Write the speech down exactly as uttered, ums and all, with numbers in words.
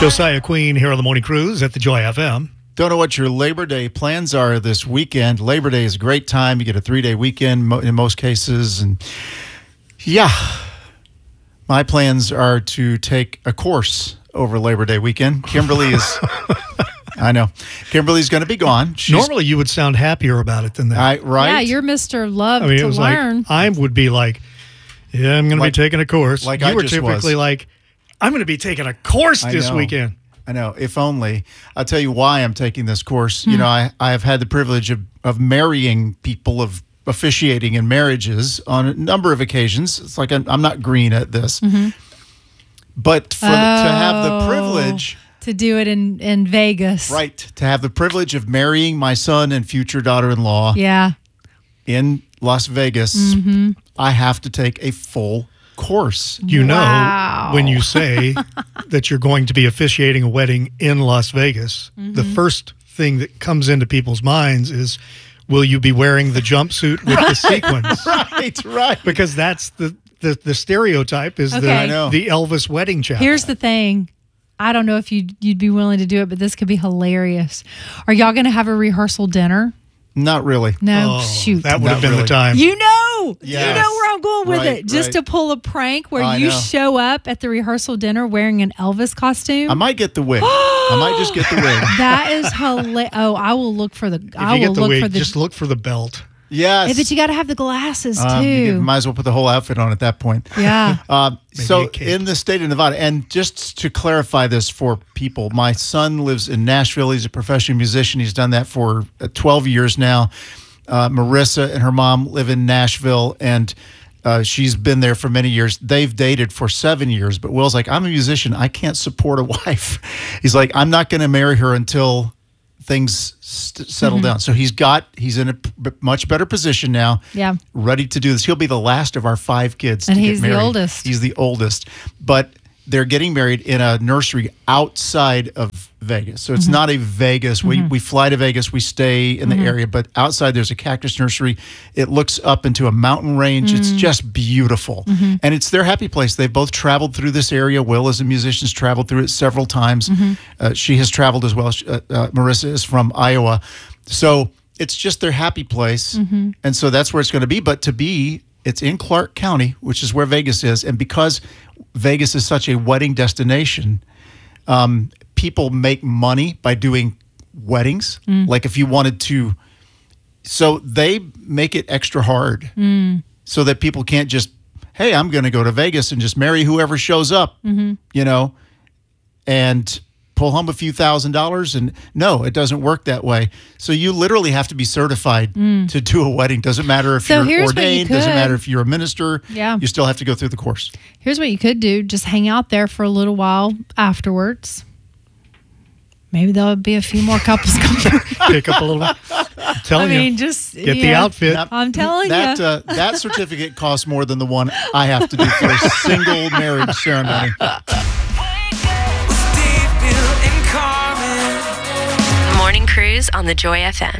Josiah Queen here on the Morning Cruise at the Joy F M. Don't know what your Labor Day plans are this weekend. Labor Day is a great time. You get a three-day weekend mo- in most cases. And yeah, my plans are to take a course over Labor Day weekend. Kimberly is, I know, Kimberly's going to be gone. She's, Normally you would sound happier about it than that. I, right? Yeah, you're Mister Love I mean, to it was learn. like, I would be like, yeah, I'm going to Like- be taking a course. like you I were just typically was. like, I'm going to be taking a course I this know. weekend. I know. If only. I'll tell you why I'm taking this course. Hmm. You know, I, I have had the privilege of, of marrying people, of officiating in marriages on a number of occasions. It's like I'm, I'm not green at this. Mm-hmm. But for the, to have the Oh. privilege, to do it in, in Vegas. right, to have the privilege of marrying my son and future daughter-in-law Yeah. in Las Vegas, Mm-hmm. I have to take a full course. You know, Wow. when you say that you're going to be officiating a wedding in Las Vegas, Mm-hmm. the first thing that comes into people's minds is, will you be wearing the jumpsuit with the sequins? Right, right. Because that's the, the, the stereotype is Okay. the, I know. the Elvis wedding chapel. Here's the thing. I don't know if you'd, you'd be willing to do it, but this could be hilarious. Are y'all going to have a rehearsal dinner? Not really. No, Oh, shoot. that would Not have been really. the time. You know, you Yes. know where I'm going with Right, it. Just right. to pull a prank where I you know. show up at the rehearsal dinner wearing an Elvis costume. I might get the wig. I might just get the wig. That is hilarious. Oh, I will look for the. if I you will get the look wig, for the. just look for the belt. Yes. Hey, but you got to have the glasses too. Um, you might as well put the whole outfit on at that point. Yeah. Um, Maybe so a cape. in the state of Nevada, and just to clarify this for people, my son lives in Nashville. He's a professional musician. He's done that for uh, twelve years now. Uh, Marissa and her mom live in Nashville, and uh, she's been there for many years. They've dated for seven years, but Will's like, I'm a musician. I can't support a wife. He's like, I'm not going to marry her until things st- settle Mm-hmm. down. So he's got, he's in a p- much better position now. Yeah. Ready to do this. He'll be the last of our five kids And to he's get the married. oldest. He's the oldest. But they're getting married in a nursery outside of Vegas. So it's Mm-hmm. not a Vegas. We we fly to Vegas, we stay in the area, but outside there's a cactus nursery. It looks up into a mountain range. Mm-hmm. It's just beautiful. And it's their happy place. They've both traveled through this area. Will, as a musician, has traveled through it several times. Mm-hmm. Uh, she has traveled as well. She- Uh, uh, Marissa is from Iowa. So it's just their happy place. Mm-hmm. And so that's where it's going to be. But to be, it's in Clark County, which is where Vegas is. And because Vegas is such a wedding destination, um, people make money by doing weddings. Like if you wanted to, so they make it extra hard so that people can't just, hey, I'm going to go to Vegas and just marry whoever shows up, you know, and pull home a few thousand dollars. And no, it doesn't work that way. So you literally have to be certified to do a wedding. Doesn't matter if So you're here's what you ordained, doesn't could- matter if you're a minister. Yeah. You still have to go through the course. Here's what you could do: just hang out there for a little while afterwards. Maybe there'll be a few more couples coming. Pick up a little bit. I'm I telling mean, you. just Get the yeah. outfit. That- I'm telling that, you. Uh, that certificate costs more than the one I have to do for a single marriage ceremony. Morning Cruise on the Joy F M.